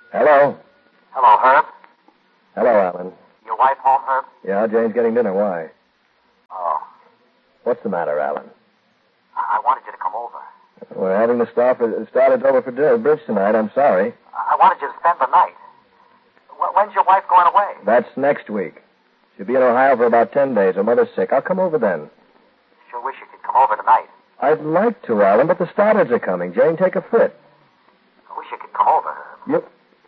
Hello? Hello, Herb. Hello, Alan. Your wife home, Herb? Yeah, Jane's getting dinner. Why? Oh, What's the matter, Alan? I wanted you to come over. We're having the started over for bridge tonight. I'm sorry. I wanted you to spend the night. When's your wife going away? That's next week. She'll be in Ohio for about 10 days. Her mother's sick. I'll come over then. Sure wish you could come over tonight. I'd like to, Alan, but the Stoddards are coming. Jane, take a fit. I wish you could come over, Herb. You...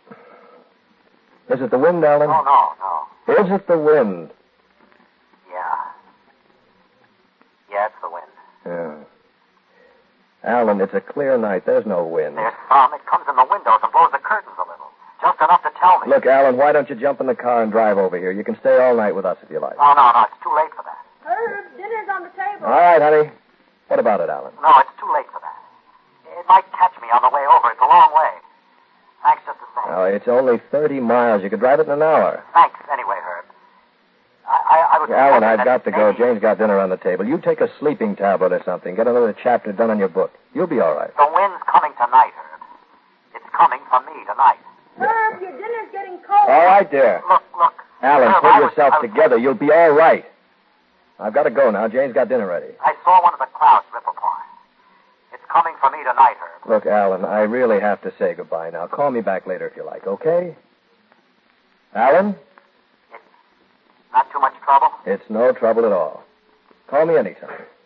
Is it the wind, Alan? No. Is it the wind? Yeah. Yeah, it's the wind. Yeah. Alan, it's a clear night. There's no wind. There's some. It comes in the windows and blows the curtains a little. Just enough to tell me. Look, Alan, why don't you jump in the car and drive over here? You can stay all night with us if you like. No. It's too late for that. Herb, dinner's on the table. All right, honey. What about it, Alan? No, it's too late for that. It might catch me on the way over. It's a long way. Thanks just the same. Oh, it's only 30 miles. You could drive it in an hour. Thanks anyway, Herb. I was... Alan, I've that got to go. maybe Jane's got dinner on the table. You take a sleeping tablet or something. Get another chapter done on your book. You'll be all right. The wind's coming tonight, Herb. It's coming for me tonight. Herb, your dinner's getting cold. All right, dear. Look. Alan, Herb, pull yourself I was- together. You'll be all right. I've got to go now. Jane's got dinner ready. I saw one of the clouds slip apart. It's coming for me tonight, Herb. Look, Alan, I really have to say goodbye now. Call me back later if you like, okay? Alan? It's not too much trouble? It's no trouble at all. Call me anytime.